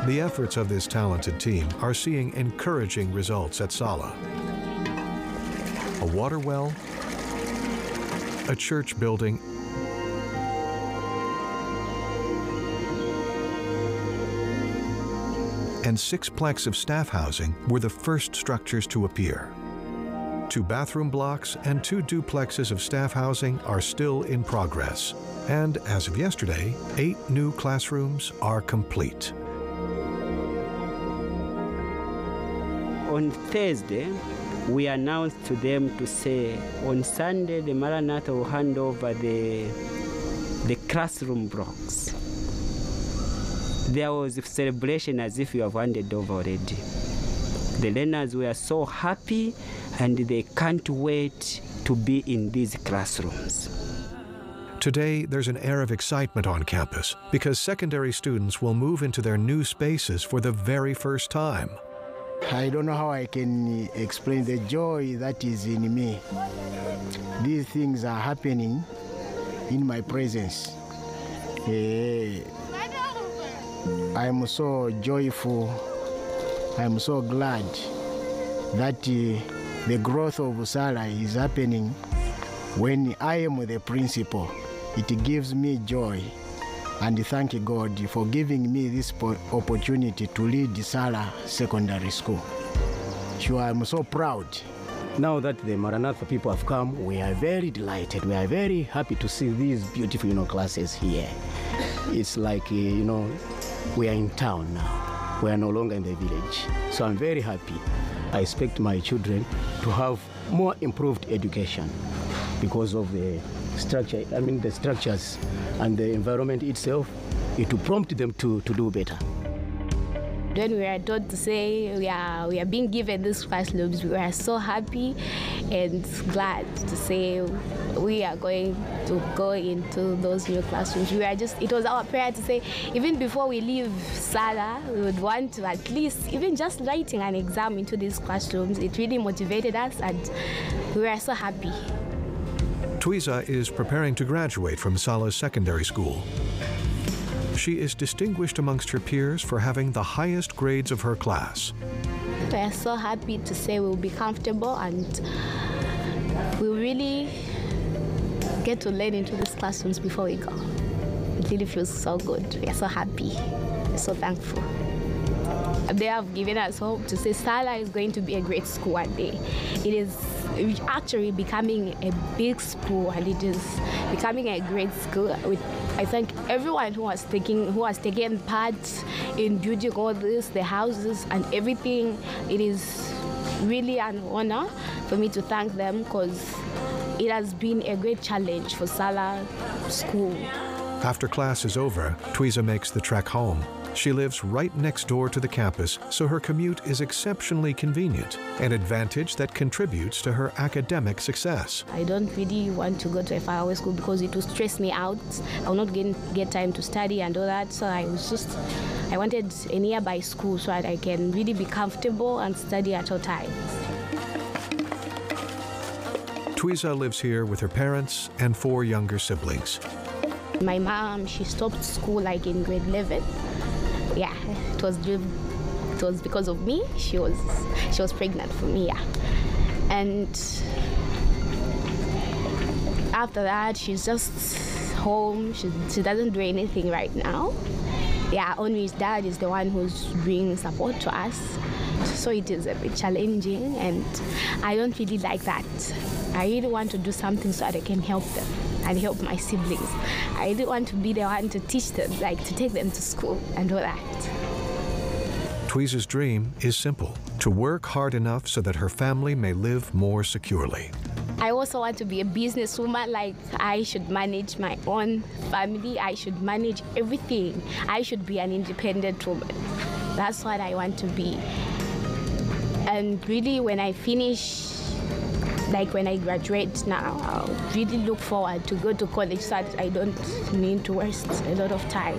The efforts of this talented team are seeing encouraging results at Sala. A water well, a church building, and 6 plex of staff housing were the first structures to appear. 2 bathroom blocks and 2 duplexes of staff housing are still in progress. And as of yesterday, 8 new classrooms are complete. On Thursday, we announced to them to say, on Sunday, the Maranatha will hand over the classroom blocks. There was a celebration as if you have handed over already. The learners were so happy and they can't wait to be in these classrooms. Today, there's an air of excitement on campus because secondary students will move into their new spaces for the very first time. I don't know how I can explain the joy that is in me. These things are happening in my presence. I'm so joyful. I'm so glad that the growth of Sala is happening when I am the principal. It gives me joy, and thank God for giving me this opportunity to lead Sala Secondary School. Sure, I'm so proud. Now that the Maranatha people have come, we are very delighted. We are very happy to see these beautiful, classes here. It's like, we are in town now. We are no longer in the village. So I'm very happy. I expect my children to have more improved education because of the structure, the structures and the environment itself. It will prompt them to do better. When we were told to say we are being given these classrooms, we were so happy and glad to say we are going to go into those new classrooms. It was our prayer to say, even before we leave Sala, we would want to at least, even just writing an exam into these classrooms, it really motivated us and we were so happy. Twiza is preparing to graduate from Sala Secondary School. She is distinguished amongst her peers for having the highest grades of her class. We are so happy to say we'll be comfortable and we'll really get to learn into these classrooms before we go. It really feels so good. We are so happy. We're so thankful. They have given us hope to say Sala is going to be a great school one day. It is actually becoming a big school and it is becoming a great school. I thank everyone who has taken part in building all this, the houses and everything. It is really an honor for me to thank them because it has been a great challenge for Sala School. After class is over, Twiza makes the trek home. She lives right next door to the campus, so her commute is exceptionally convenient, an advantage that contributes to her academic success. I don't really want to go to a faraway school because it will stress me out. I will not get time to study and all that, so I wanted a nearby school so that I can really be comfortable and study at all times. Twiza lives here with her parents and 4 younger siblings. My mom, she stopped school like in grade 11. Yeah, it was because of me. She was pregnant for me, yeah. And after that, she's just home. She doesn't do anything right now. Yeah, only his dad is the one who's bringing support to us. So it is a bit challenging, and I don't really like that. I really want to do something so that I can help them and help my siblings. I really want to be the one to teach them, like to take them to school and all that. Twiza's dream is simple: to work hard enough so that her family may live more securely. I also want to be a businesswoman. Like, I should manage my own family. I should manage everything. I should be an independent woman. That's what I want to be. And really, when I finish, like when I graduate now, I'll really look forward to go to college so that I don't need to waste a lot of time.